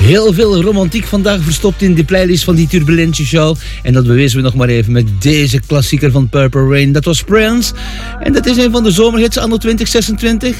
Heel veel romantiek vandaag verstopt in de playlist van die Turbulentie Show. En dat bewezen we nog maar even met deze klassieker van Purple Rain. Dat was Prince. En dat is een van de zomerhits anno 2026.